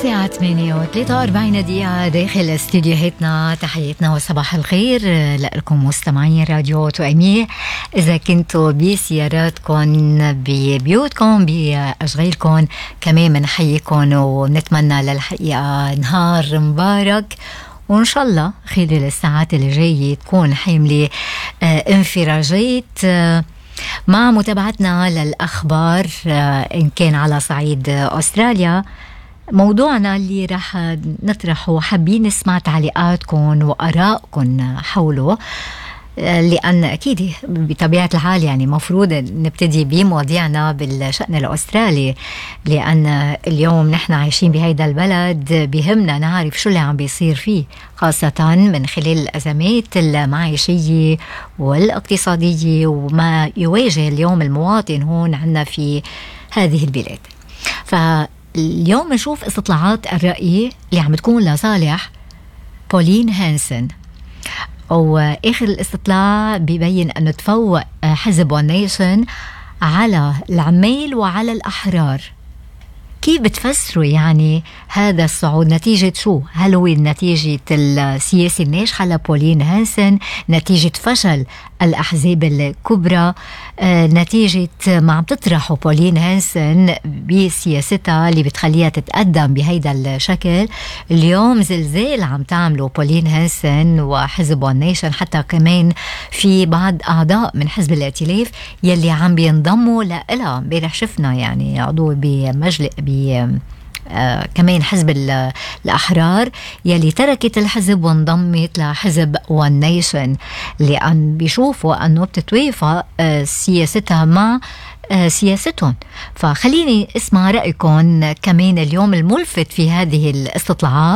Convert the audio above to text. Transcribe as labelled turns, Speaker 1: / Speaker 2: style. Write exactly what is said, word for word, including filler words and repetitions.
Speaker 1: الساعة ثمانية وثلاثة وأربعين دقيقة داخل استديوهاتنا. تحياتنا وصباح الخير لكم مستمعين راديو توأمية. إذا كنتوا بسياراتكم ببيوتكم بأشغالكم كمان منحييكم ونتمنى للحقيقة نهار مبارك، وإن شاء الله خلال الساعات اللي جاية تكون حاملة انفراجات مع متابعتنا للأخبار إن كان على صعيد أستراليا. موضوعنا اللي رح نطرحه حابين نسمع تعليقاتكم وآرائكم حوله، لأن أكيد بطبيعة الحال يعني مفروض نبتدي بمواضيعنا بالشأن الأسترالي، لأن اليوم نحن عايشين بهيدا البلد بهمنا نعرف شو اللي عم بيصير فيه، خاصة من خلال الأزمات المعيشية والاقتصادية وما يواجه اليوم المواطن هون عنا في هذه البلاد. فاليوم نشوف استطلاعات الرأي اللي عم تكون لصالح بولين هانسن، وآخر الاستطلاع بيبين أنه تفوق حزب ون نيشن على العمال وعلى الأحرار. كيف بتفسروا يعني هذا الصعود؟ نتيجة شو؟ هل هو نتيجة السياسة الناجحة لبولين هانسن، نتيجة فشل الأحزاب الكبرى، آه، نتيجة ما عم تطرحه بولين هانسن بسياستها اللي بتخليها تتقدم بهيدا الشكل؟ اليوم زلزال عم تعمله بولين هانسن وحزب ون نيشن، حتى كمان في بعض أعضاء من حزب الائتلاف يلي عم بينضموا لها. امبارح شفنا يعني عضو بمجلس ب آه كمان حزب الأحرار يلي تركت الحزب وانضمت لحزب ون نيشن، لأن بيشوفوا أنه بتتوافق آه سياستها مع آه سياستهم. فخليني اسمع رأيكم كمان اليوم الملفت في هذه الاستطلاعات.